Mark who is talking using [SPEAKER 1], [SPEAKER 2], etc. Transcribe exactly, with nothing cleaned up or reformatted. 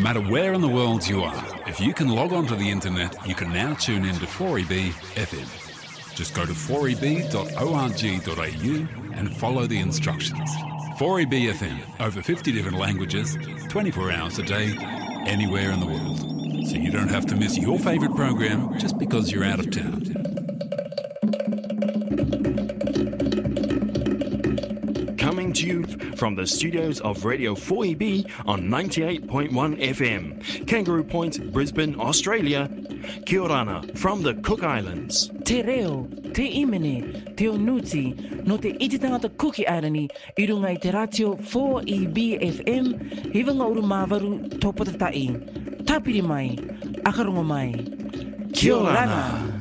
[SPEAKER 1] matter where in the world you are, if you can log on to the internet, you can now tune in to four E B F M. Just go to four e b dot org dot a u and follow the instructions. four E B F M, over fifty different languages, twenty-four hours a day, anywhere in the world. So you don't have to miss your favourite program just because you're out of town.
[SPEAKER 2] Coming to you from the studios of Radio four E B on ninety-eight point one F M, Kangaroo Point, Brisbane, Australia. Kia orana from the Cook Islands.
[SPEAKER 3] Te reo, te imene, te onuti, no te iti tangata Cookie Island i runga i te ratio four E B F M, hivanga uru māwaru tōpata tai. Tāpiri mai, akarongo mai.
[SPEAKER 2] Kia orana.